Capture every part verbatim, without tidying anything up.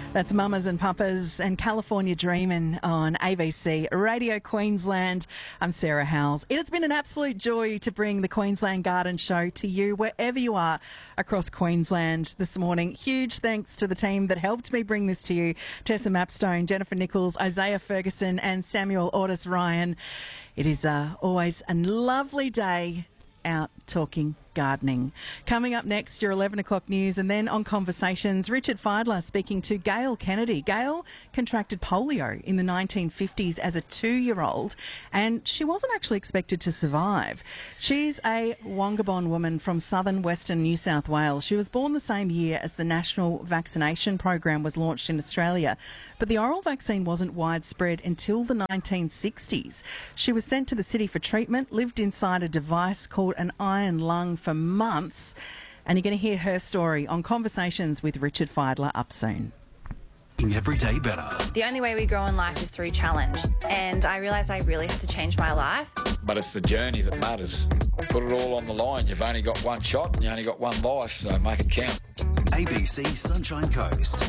That's Mamas and Papas and California Dreamin' on A B C Radio Queensland. I'm Sarah Howells. It has been an absolute joy to bring the Queensland Garden Show to you wherever you are across Queensland this morning. Huge thanks to the team that helped me bring this to you. Tessa Mapstone, Jennifer Nichols, Isaiah Ferguson and Samuel Ortis Ryan. It is uh, always a lovely day out talking gardening. Coming up next, your eleven o'clock news, and then on Conversations, Richard Fidler speaking to Gail Kennedy. Gail contracted polio in the nineteen fifties as a two-year-old, and she wasn't actually expected to survive. She's a Wongabon woman from southern western New South Wales. She was born the same year as the national vaccination program was launched in Australia, but the oral vaccine wasn't widespread until the nineteen sixties. She was sent to the city for treatment, lived inside a device called an iron lung for months, and you're going to hear her story on Conversations with Richard Fidler up soon. Every day better. The only way we grow in life is through challenge, and I realised I really had to change my life. But it's the journey that matters. Put it all on the line. You've only got one shot and you only got one life, so make it count. A B C Sunshine Coast.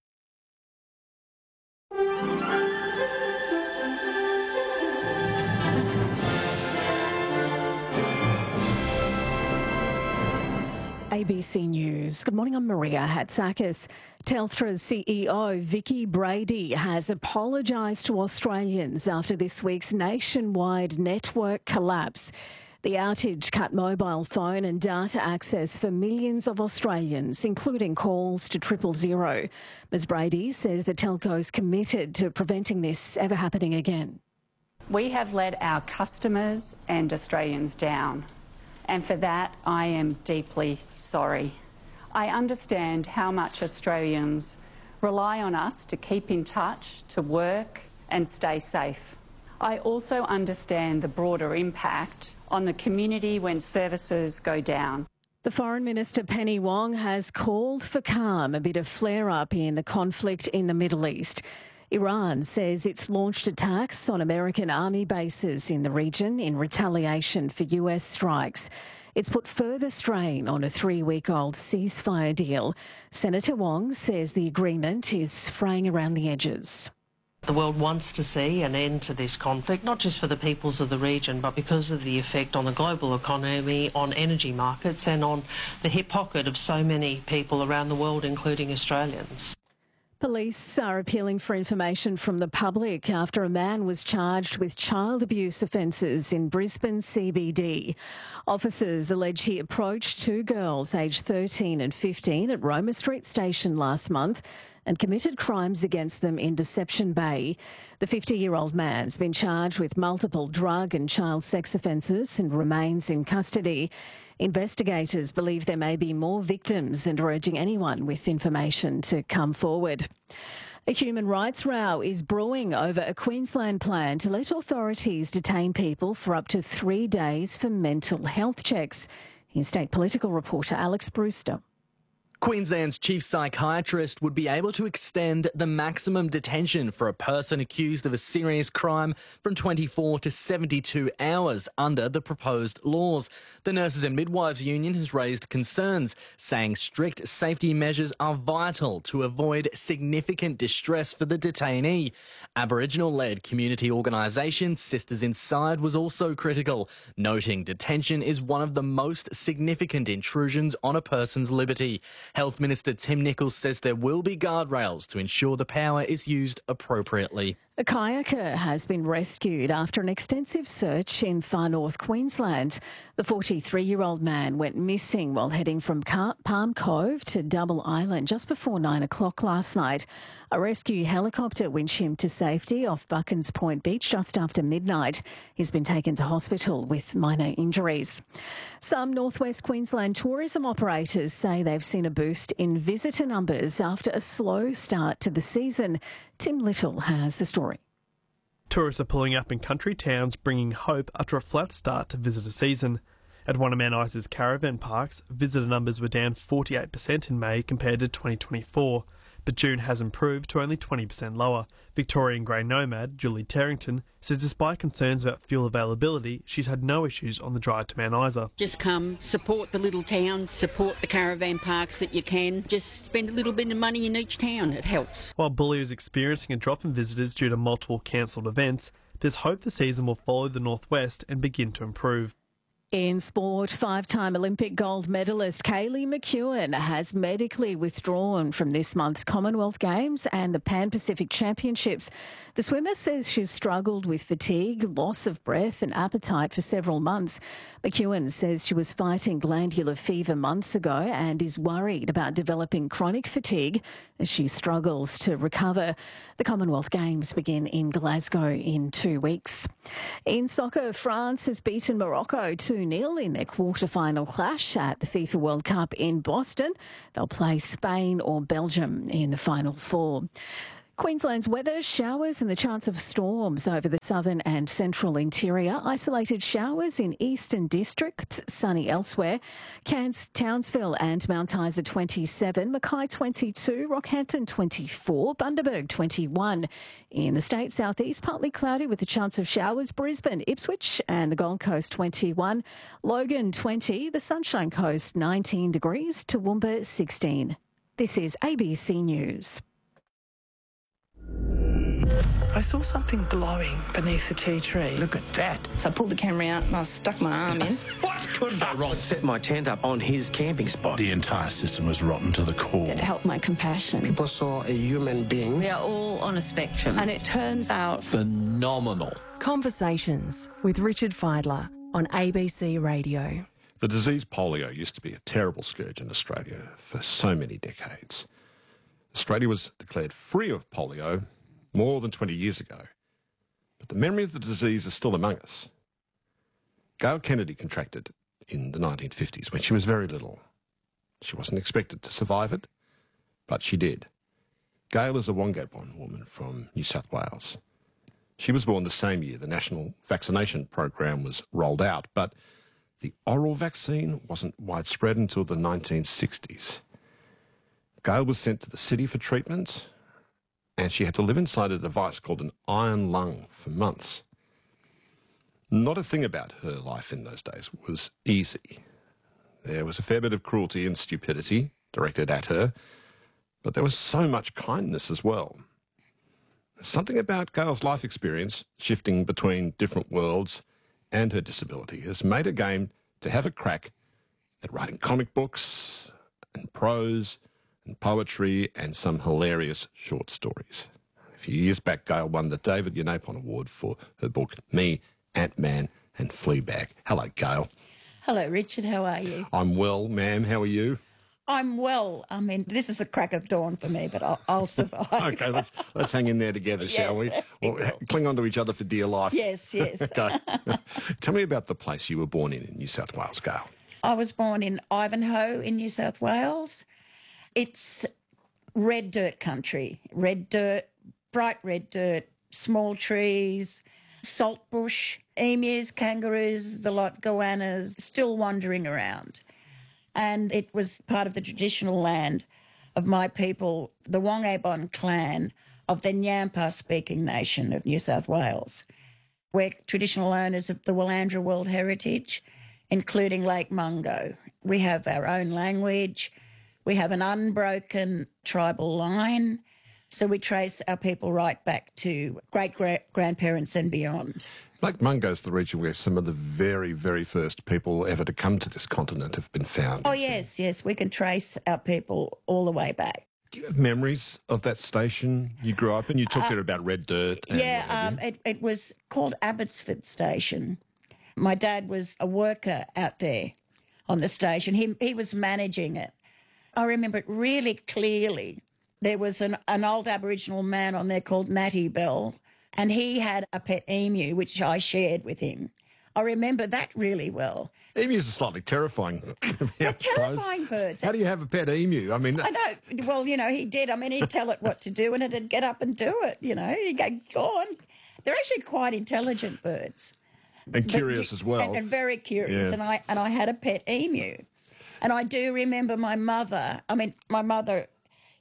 A B C News. Good morning, I'm Maria Hatzakis. Telstra's C E O Vicki Brady has apologised to Australians after this week's nationwide network collapse. The outage cut mobile phone and data access for millions of Australians, including calls to triple zero. Miz Brady says the telco's committed to preventing this ever happening again. We have let our customers and Australians down. And for that, I am deeply sorry. I understand how much Australians rely on us to keep in touch, to work and stay safe. I also understand the broader impact on the community when services go down. The Foreign Minister Penny Wong has called for calm amid a flare-up in the conflict in the Middle East. Iran says it's launched attacks on American army bases in the region in retaliation for U S strikes. It's put further strain on a three-week-old ceasefire deal. Senator Wong says the agreement is fraying around the edges. The world wants to see an end to this conflict, not just for the peoples of the region, but because of the effect on the global economy, on energy markets and on the hip pocket of so many people around the world, including Australians. Police are appealing for information from the public after a man was charged with child abuse offences in Brisbane C B D. Officers allege he approached two girls aged thirteen and fifteen at Roma Street Station last month and committed crimes against them in Deception Bay. The fifty-year-old man's been charged with multiple drug and child sex offences and remains in custody. Investigators believe there may be more victims and are urging anyone with information to come forward. A human rights row is brewing over a Queensland plan to let authorities detain people for up to three days for mental health checks. Here's state political reporter Alex Brewster. Queensland's chief psychiatrist would be able to extend the maximum detention for a person accused of a serious crime from twenty-four to seventy-two hours under the proposed laws. The Nurses and Midwives Union has raised concerns, saying strict safety measures are vital to avoid significant distress for the detainee. Aboriginal-led community organisation Sisters Inside was also critical, noting detention is one of the most significant intrusions on a person's liberty. Health Minister Tim Nicholls says there will be guardrails to ensure the power is used appropriately. A kayaker has been rescued after an extensive search in far north Queensland. The forty-three-year-old man went missing while heading from Palm Cove to Double Island just before nine o'clock last night. A rescue helicopter winched him to safety off Buckens Point Beach just after midnight. He's been taken to hospital with minor injuries. Some northwest Queensland tourism operators say they've seen a boost in visitor numbers after a slow start to the season. Tim Little has the story. Tourists are pulling up in country towns, bringing hope after a flat start to visitor season. At one of Mount Isa's caravan parks, visitor numbers were down forty-eight percent in May compared to twenty twenty-four, but June has improved to only twenty percent lower. Victorian grey nomad Julie Terrington says despite concerns about fuel availability, she's had no issues on the drive to Mount Isa. Just come, support the little town, support the caravan parks that you can. Just spend a little bit of money in each town, it helps. While Bully is experiencing a drop in visitors due to multiple cancelled events, there's hope the season will follow the northwest and begin to improve. In sport, five-time Olympic gold medalist Kaylee McEwen has medically withdrawn from this month's Commonwealth Games and the Pan-Pacific Championships. The swimmer says she's struggled with fatigue, loss of breath and appetite for several months. McEwen says she was fighting glandular fever months ago and is worried about developing chronic fatigue as she struggles to recover. The Commonwealth Games begin in Glasgow in two weeks. In soccer, France has beaten Morocco two nil in their quarter-final clash at the FIFA World Cup in Boston. They'll play Spain or Belgium in the final four. Queensland's weather, showers and the chance of storms over the southern and central interior. Isolated showers in eastern districts, sunny elsewhere. Cairns, Townsville and Mount Isa twenty-seven, Mackay twenty-two, Rockhampton twenty-four, Bundaberg twenty-one. In the state southeast, partly cloudy with a chance of showers. Brisbane, Ipswich and the Gold Coast twenty-one. Logan twenty, the Sunshine Coast nineteen degrees, Toowoomba sixteen. This is A B C News. I saw something glowing beneath the tea tree. Look at that. So I pulled the camera out and I stuck my arm in. What could go wrong? Set my tent up on his camping spot. The entire system was rotten to the core. It helped my compassion. People saw a human being. We are all on a spectrum. And it turns out phenomenal. Conversations with Richard Feidler on A B C Radio. The disease polio used to be a terrible scourge in Australia for so many decades. Australia was declared free of polio more than twenty years ago, but the memory of the disease is still among us. Gail Kennedy contracted in the nineteen fifties when she was very little. She wasn't expected to survive it, but she did. Gail is a Wongadbon woman from New South Wales. She was born the same year the national vaccination program was rolled out, but the oral vaccine wasn't widespread until the nineteen sixties. Gail was sent to the city for treatment, and she had to live inside a device called an iron lung for months. Not a thing about her life in those days was easy. There was a fair bit of cruelty and stupidity directed at her, but there was so much kindness as well. Something about Gail's life experience, shifting between different worlds and her disability, has made her game to have a crack at writing comic books and prose and poetry and some hilarious short stories. A few years back, Gail won the David Yanapon Award for her book, Me, Ant-Man and Fleabag. Hello, Gail. Hello, Richard. How are you? I'm well, ma'am. How are you? I'm well. I mean, this is the crack of dawn for me, but I'll, I'll survive. Okay, let's let's hang in there together, shall Yes, we? Well, cling on to each other for dear life. Yes, yes. Okay. Tell me about the place you were born in in New South Wales, Gail. I was born in Ivanhoe in New South Wales. It's red dirt country. Red dirt, bright red dirt, small trees, salt bush, emus, kangaroos, the lot, goannas, still wandering around. And it was part of the traditional land of my people, the Wongadbon clan of the Nyampa-speaking nation of New South Wales. We're traditional owners of the Willandra World Heritage, including Lake Mungo. We have our own language. We have an unbroken tribal line. So we trace our people right back to great-grandparents and beyond. Lake Mungo is the region where some of the very, very first people ever to come to this continent have been found. Oh, yes, yes. We can trace our people all the way back. Do you have memories of that station you grew up in? You talked Uh, there about red dirt. And Yeah, um, it, it was called Abbotsford Station. My dad was a worker out there on the station. He, he was managing it. I remember it really clearly. There was an, an old Aboriginal man on there called Natty Bell, and he had a pet emu, which I shared with him. I remember that really well. Emus are slightly terrifying. They're terrifying birds. How do you have a pet emu? I mean, I know. Well, you know, he did. I mean, he'd tell it what to do, and it'd get up and do it, you know. You go, go on. They're actually quite intelligent birds. And curious But- as well. And, and very curious. Yeah. And I and I had a pet emu. And I do remember my mother. I mean, my mother,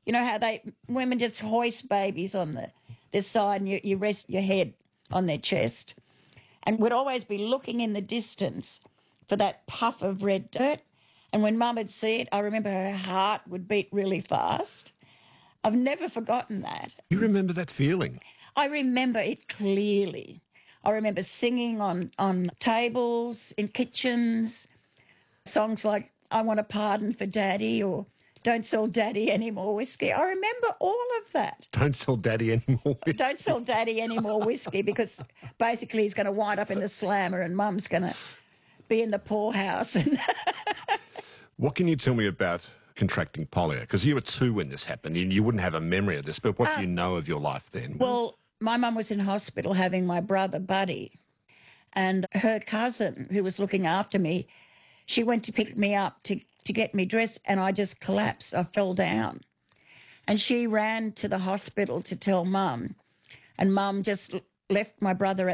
You know how they women just hoist babies on the their side and you, you rest your head on their chest. And would always be looking in the distance for that puff of red dirt. And when Mum would see it, I remember her heart would beat really fast. I've never forgotten that. You remember that feeling? I remember it clearly. I remember singing on, on tables, in kitchens, songs like I Want a Pardon for Daddy or Don't Sell Daddy Any More Whiskey. I remember all of that. Don't sell Daddy any more whiskey. Don't sell Daddy any more whiskey because basically he's going to wind up in the slammer and Mum's going to be in the poorhouse. What can you tell me about contracting polio? Because you were two when this happened. You, you wouldn't have a memory of this, but what uh, do you know of your life then? Well, my mum was in hospital having my brother, Buddy, and her cousin, who was looking after me, she went to pick me up to, to get me dressed, and I just collapsed. I fell down. And she ran to the hospital to tell Mum, and Mum just left my brother at